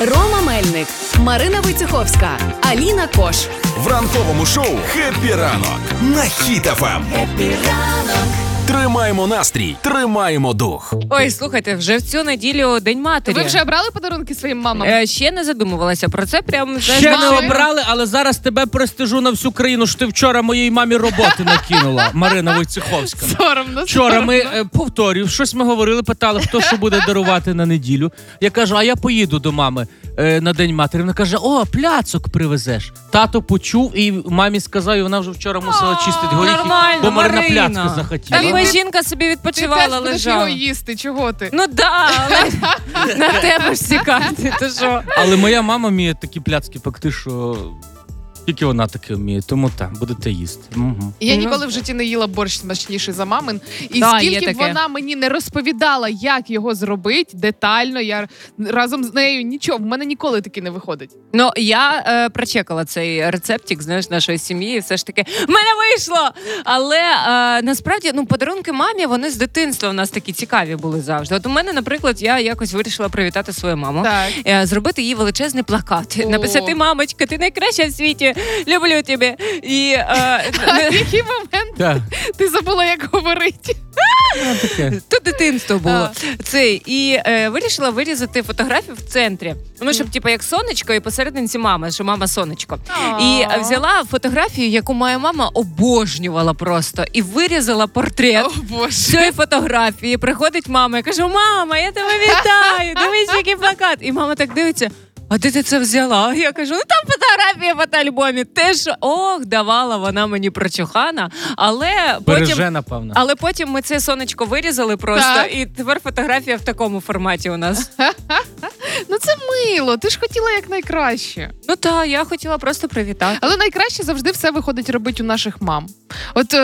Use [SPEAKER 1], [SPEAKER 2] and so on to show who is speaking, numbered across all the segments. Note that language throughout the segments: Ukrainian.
[SPEAKER 1] Рома Мельник, Марина Войцеховська, Аліна Кош.
[SPEAKER 2] В ранковому шоу «Хеппі ранок» на Хіт FM.
[SPEAKER 1] Хеппі ранок.
[SPEAKER 2] Тримаємо настрій, тримаємо дух.
[SPEAKER 3] Ой, слухайте, вже в цю неділю День матері.
[SPEAKER 4] Ви вже обрали подарунки своїм мамам?
[SPEAKER 3] Ще не задумувалася про це. Прям
[SPEAKER 5] ще не обрали, але зараз тебе пристижу на всю країну, що ти вчора моїй мамі роботи накинула, Марина Войцеховська.
[SPEAKER 4] Соромно.
[SPEAKER 5] Вчора ми, повторюю, щось ми говорили, питали, хто що буде дарувати на неділю. Я кажу, а я поїду до мами на День матері. Вона каже, о, пляцок привезеш. Тато почув і мамі сказав, і вона вже вчора мусила чистити горіхи, бо Марина пляцка захотіла.
[SPEAKER 3] Так би жінка собі відпочивала, лежала.
[SPEAKER 4] Ти теж будеш його їсти, чого ти?
[SPEAKER 3] Ну да, але на тебе ж сікати, то що?
[SPEAKER 5] Але моя мама вміє такі пляцки пекти, що тільки вона таке вміє, тому так, будете їсти. Угу.
[SPEAKER 4] Я ніколи в житті не їла борщ смачніший за мамин. І
[SPEAKER 3] Да,
[SPEAKER 4] скільки б вона мені не розповідала, як його зробити детально, я разом з нею нічого, в мене ніколи таки не виходить.
[SPEAKER 3] Ну, я прочекала цей рецептик, знаєш, нашої сім'ї, і все ж таки, в мене вийшло! Але насправді, подарунки мамі, вони з дитинства у нас такі цікаві були завжди. От у мене, наприклад, я якось вирішила привітати свою маму, зробити їй величезний плакат, написати, мамочка, ти найкраща в світі, люблю тебе. І
[SPEAKER 4] в який момент ти забула, як говорити?
[SPEAKER 3] Тут дитинство було. І вирішила вирізати фотографію в центрі. Ну, щоб, як сонечко, і посерединці мама, що мама сонечко. І взяла фотографію, яку моя мама обожнювала просто, і вирізала портрет цієї фотографії. Приходить мама і каже, мама, я тебе вітаю, дивись, який плакат. І мама так дивиться, а де ти це взяла? Я кажу, там фотографія в фотоальбомі. Теж, давала вона мені прочухана,
[SPEAKER 5] Береже, напевно.
[SPEAKER 3] Але потім ми це сонечко вирізали просто, і тепер фотографія в такому форматі у нас.
[SPEAKER 4] Ну це мило, ти ж хотіла якнайкраще.
[SPEAKER 3] Ну так, я хотіла просто привітати.
[SPEAKER 4] Але найкраще завжди все виходить робити у наших мам. От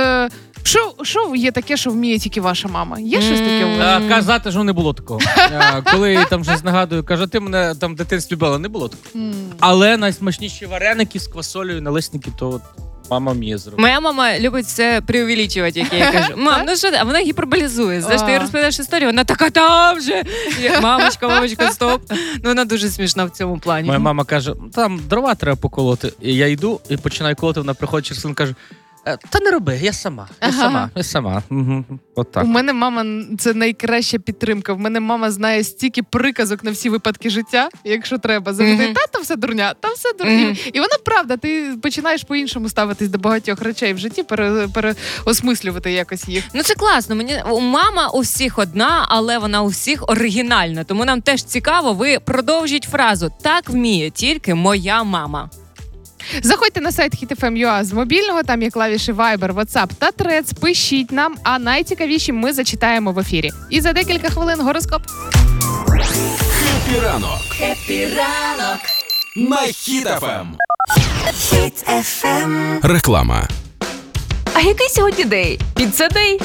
[SPEAKER 4] що є таке, що вміє тільки ваша мама? Є щось таке у вас?
[SPEAKER 5] Казати, що не було такого. Коли я там щось нагадую, каже, ти мене там в дитинстві любила, не було такого. Але найсмачніші вареники з квасолею, налисники, то от мама вміє зробити.
[SPEAKER 3] Моя мама любить це преувеличувати, як я кажу. Мам, ну що ти? А вона гіперболізує. Знаєш, ти розповідаєш історію, вона така, там же! Мамочка, стоп. Ну, вона дуже смішна в цьому плані.
[SPEAKER 5] Моя мама каже, там дрова треба поколоти. І я йду і починаю колоти, вона приходить через хвилину, каже, та не роби, я сама. Угу. От так.
[SPEAKER 4] У мене мама – це найкраща підтримка. В мене мама знає стільки приказок на всі випадки життя, якщо треба. Завжди, там все дурня, там все дурня. І вона правда, ти починаєш по-іншому ставитись до багатьох речей в житті, переосмислювати якось їх.
[SPEAKER 3] Ну це класно. Мама у всіх одна, але вона у всіх оригінальна. Тому нам теж цікаво, ви продовжіть фразу «Так вміє тільки моя мама».
[SPEAKER 4] Заходьте на сайт HitFM.ua з мобільного, там є клавіші Viber, WhatsApp та Threads, пишіть нам, а найцікавіші ми зачитаємо в ефірі. І за декілька хвилин гороскоп.
[SPEAKER 2] Хеппі ранок.
[SPEAKER 1] Хеппі ранок.
[SPEAKER 2] На Хіт FM.
[SPEAKER 1] Хіт FM.
[SPEAKER 2] Реклама.
[SPEAKER 6] А який сьогодні день? Піцца-дей?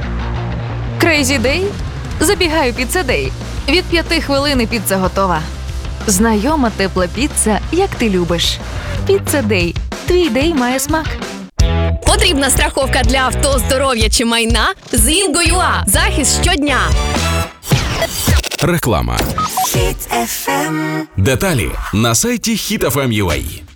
[SPEAKER 6] Крейзі-дей? Забігаю піцца-дей. Від 5 хвилин і піца готова. Знайома тепла піца, як ти любиш. Піцца-дей. Твій дей має смак.
[SPEAKER 1] Потрібна страховка для авто, здоров'я чи майна? З Інго.ua. Захист щодня.
[SPEAKER 2] Реклама.
[SPEAKER 1] Хіт FM.
[SPEAKER 2] Деталі на сайті HitFM.ua.